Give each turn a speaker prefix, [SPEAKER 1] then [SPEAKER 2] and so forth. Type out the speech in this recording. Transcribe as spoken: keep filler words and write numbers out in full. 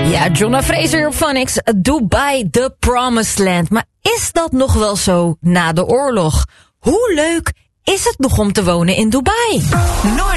[SPEAKER 1] Ja, Jonna Fraser op Phonics, Dubai, the promised land. Maar is dat nog wel zo na de oorlog? Hoe leuk is het nog om te wonen in Dubai? Noord